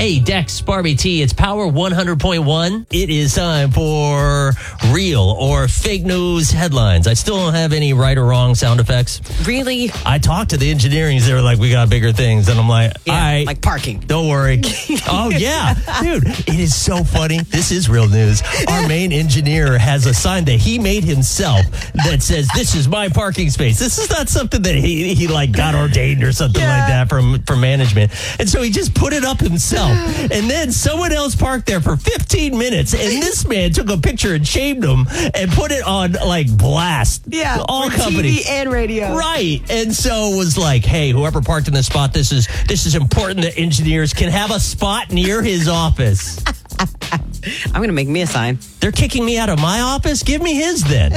Hey, Dex, Barbie T, it's Power 100.1. It is time for real or fake news headlines. I still don't have any right or wrong sound effects. Really? I talked to the engineering. They were like, we got bigger things. And I'm like, all right. Like parking. Don't worry. Oh, yeah. Dude, it is so funny. This is real news. Our main engineer has a sign that he made himself that says, this is my parking space. This is not something that he like got ordained or something like that from management. And so he just put it up himself. And then someone else parked there for 15 minutes. And this man took a picture and shamed him and put it on like blast. Yeah. All for companies. TV and radio. Right. And so it was like, hey, whoever parked in this spot, this is important that engineers can have a spot near his office. I'm going to make me a sign. They're kicking me out of my office? Give me his then.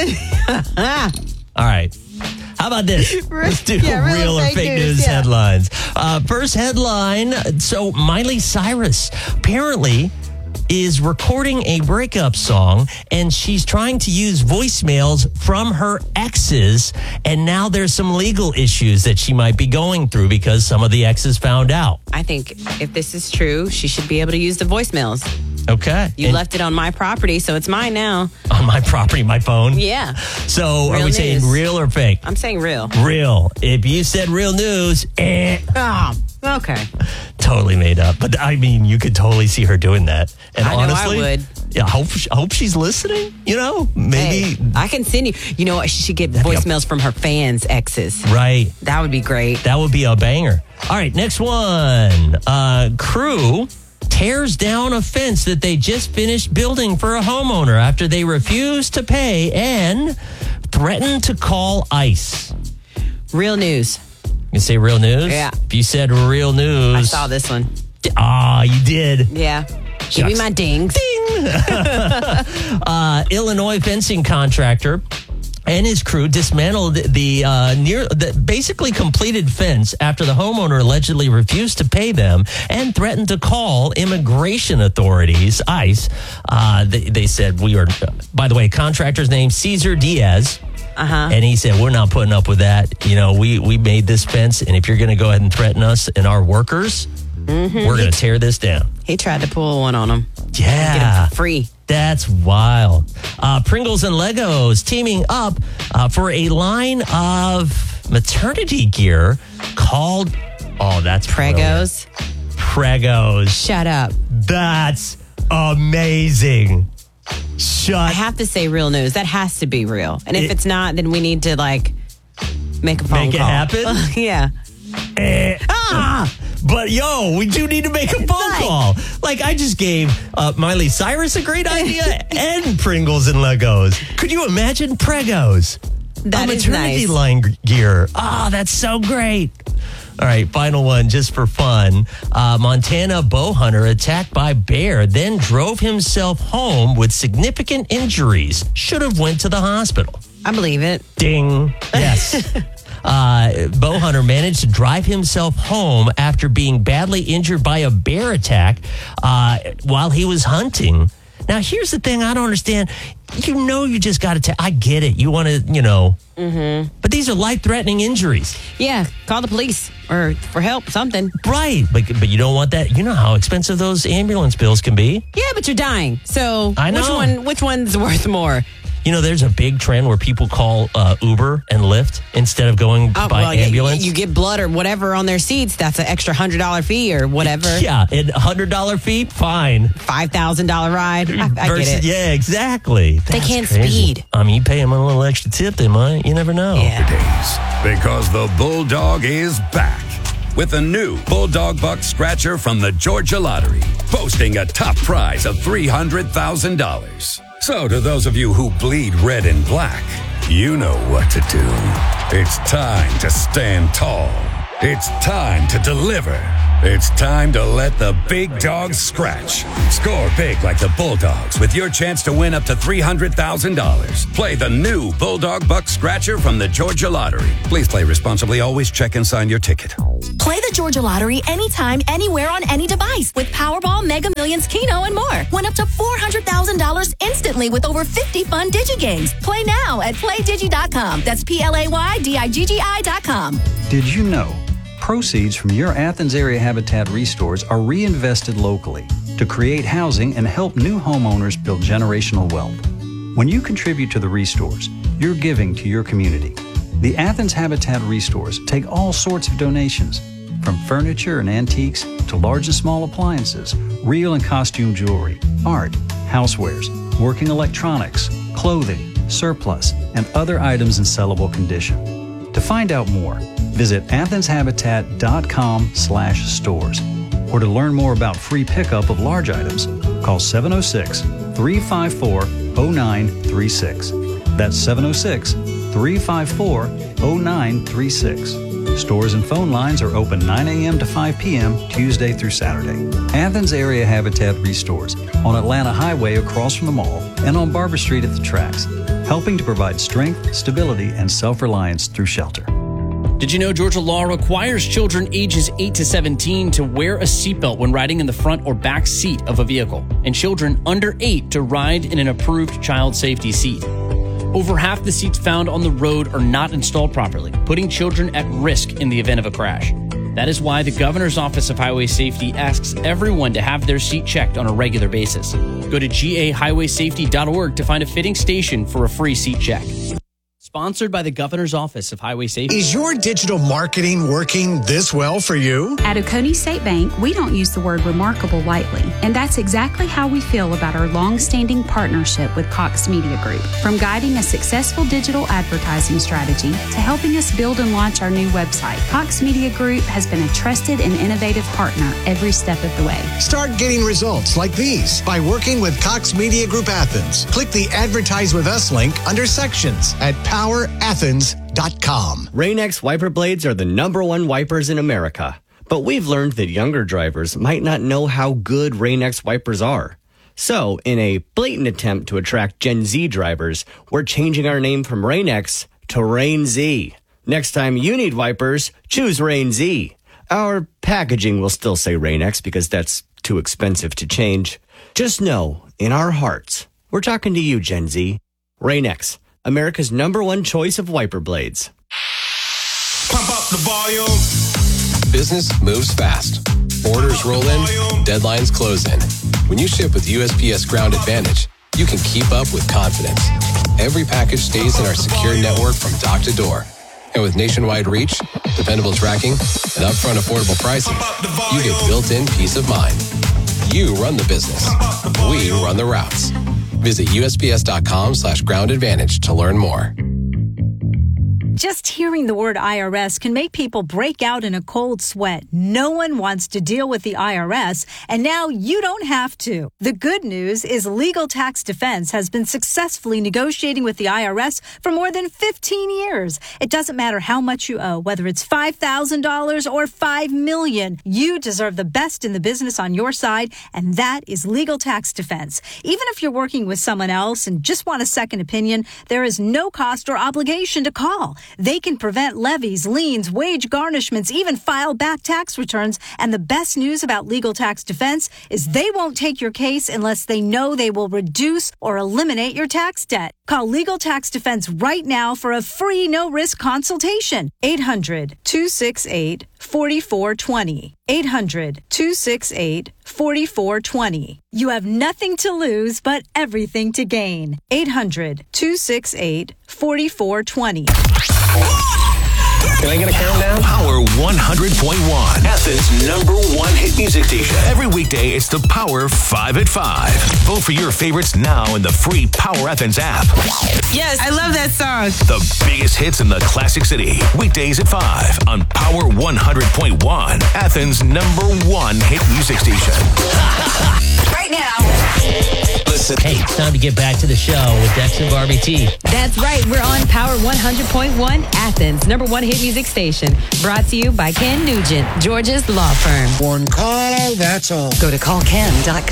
All right. How about this? Let's do real or fake news headlines. First headline. So Miley Cyrus apparently is recording a breakup song, and she's trying to use voicemails from her exes, and now there's some legal issues that she might be going through because some of the exes found out. I think if this is true, she should be able to use the voicemails. Okay. You left it on my property, so it's mine now. On my property, my phone? Yeah. So Real are we saying news. real or fake? I'm saying real. Real. If you said real news, Oh, okay. totally made up. But I mean, you could totally see her doing that. And I know honestly, I would. Yeah, I hope she's listening. You know, maybe. Hey, I can send you. You know what? She should get voicemails from her fans' exes. Right. That would be great. That would be a banger. All right, next one. Crew tears down a fence that they just finished building for a homeowner after they refused to pay and threatened to call ICE. Real news. You say real news? Yeah. If you said real news. I saw this one. Ah, you did. Yeah. Give me my dings. Ding! Illinois fencing contractor and his crew dismantled the basically completed fence after the homeowner allegedly refused to pay them and threatened to call immigration authorities, ICE. They said, we are, by the way, contractor's name, Cesar Diaz. And he said, we're not putting up with that. You know, we made this fence, and if you're going to go ahead and threaten us and our workers, we're going to tear this down. He tried to pull one on him. Yeah. Get him for free. That's wild. Pringles and Legos teaming up for a line of maternity gear called, that's Pregos. brilliant. Pregos. Shut up. That's amazing. I have to say real news. That has to be real. And if it's not, then we need to make a phone call. Make it happen? Yeah. But we do need to make a phone call. Like I just gave Miley Cyrus a great idea and Pringles and Legos. Could you imagine Pregos? That is maternity nice. line gear. That's so great. All right, final one just for fun. Montana bow hunter attacked by bear, then drove himself home with significant injuries. Should have went to the hospital. I believe it. Ding. Yes. Bow hunter managed to drive himself home after being badly injured by a bear attack while he was hunting. Now, here's the thing I don't understand. You just got to I get it. You want to, But these are life-threatening injuries. Yeah, call the police or for help, something. Right, but you don't want that. You know how expensive those ambulance bills can be. Yeah, but you're dying. So I know. Which one's worth more? There's a big trend where people call Uber and Lyft instead of going by ambulance. You get blood or whatever on their seats. That's an extra $100 fee or whatever. Yeah, a $100 fee, fine. $5,000 ride. I get it. Yeah, exactly. They can't crazy. speed. I mean, you pay them a little extra tip, they might. You never know. Yeah. Because the Bulldog is back with a new Bulldog Buck Scratcher from the Georgia Lottery, boasting a top prize of $300,000. So to those of you who bleed red and black, you know what to do. It's time to stand tall. It's time to deliver. It's time to let the big dogs scratch. Score big like the Bulldogs with your chance to win up to $300,000. Play the new Bulldog Buck Scratcher from the Georgia Lottery. Please play responsibly. Always check and sign your ticket. Play the Georgia Lottery anytime, anywhere on any device with Powerball, Mega Millions, Keno, and more. Win up to $400,000 instantly with over 50 fun DigiGames. Play now at PlayDigi.com. That's PlayDigI.com. Did you know proceeds from your Athens area Habitat restores are reinvested locally to create housing and help new homeowners build generational wealth. When you contribute to the restores, you're giving to your community. The Athens Habitat restores take all sorts of donations, from furniture and antiques to large and small appliances, real and costume jewelry, art, housewares, working electronics, clothing, surplus, and other items in sellable condition. To find out more, visit athenshabitat.com/stores. Or to learn more about free pickup of large items, call 706-354-0936. That's 706-354-0936. Stores and phone lines are open 9 a.m. to 5 p.m. Tuesday through Saturday. Athens Area Habitat Restores on Atlanta Highway across from the mall and on Barber Street at the tracks, helping to provide strength, stability, and self-reliance through shelter. Did you know Georgia law requires children ages 8 to 17 to wear a seatbelt when riding in the front or back seat of a vehicle, and children under 8 to ride in an approved child safety seat? Over half the seats found on the road are not installed properly, putting children at risk in the event of a crash. That is why the Governor's Office of Highway Safety asks everyone to have their seat checked on a regular basis. Go to gahighwaysafety.org to find a fitting station for a free seat check. Sponsored by the Governor's Office of Highway Safety. Is your digital marketing working this well for you? At Oconee State Bank, we don't use the word remarkable lightly, and that's exactly how we feel about our long-standing partnership with Cox Media Group. From guiding a successful digital advertising strategy to helping us build and launch our new website, Cox Media Group has been a trusted and innovative partner every step of the way. Start getting results like these by working with Cox Media Group Athens. Click the Advertise with Us link under Sections at powerathens.com. Rain-X wiper blades are the #1 wipers in America. But we've learned that younger drivers might not know how good Rain-X wipers are. So, in a blatant attempt to attract Gen Z drivers, we're changing our name from Rain-X to Rain Z. Next time you need wipers, choose Rain Z. Our packaging will still say Rain-X because that's too expensive to change. Just know, in our hearts, we're talking to you, Gen Z. Rain-X, America's #1 choice of wiper blades. Pump up the volume. Business moves fast. Orders roll in, deadlines close in. When you ship with USPS Ground Advantage, you can keep up with confidence. Every package stays in our secure network from dock to door. And with nationwide reach, dependable tracking, and upfront affordable pricing, you get built-in peace of mind. You run the business. We run the routes. Visit USPS.com/Ground Advantage to learn more. Just hearing the word IRS can make people break out in a cold sweat. No one wants to deal with the IRS, and now you don't have to. The good news is Legal Tax Defense has been successfully negotiating with the IRS for more than 15 years. It doesn't matter how much you owe, whether it's $5,000 or $5 million. You deserve the best in the business on your side, and that is Legal Tax Defense. Even if you're working with someone else and just want a second opinion, there is no cost or obligation to call. They can prevent levies, liens, wage garnishments, even file back tax returns. And the best news about Legal Tax Defense is they won't take your case unless they know they will reduce or eliminate your tax debt. Call Legal Tax Defense right now for a free no-risk consultation. 800-268-4420. 800-268-4420. You have nothing to lose but everything to gain. 800-268-4420. Can I get a countdown? Power 100.1, Athens' #1 hit music station. Every weekday, it's the Power 5 at 5. Vote for your favorites now in the free Power Athens app. Yes, I love that song. The biggest hits in the Classic City. Weekdays at 5 on Power 100.1, Athens' #1 hit music station. Right now. Listen. Hey, it's time to get back to the show with Dex and Barbie T. That's right. We're on Power 100.1, Athens' #1 hit music station. Brought to you by Ken Nugent, Georgia's law firm. One call, that's all. Go to callken.com.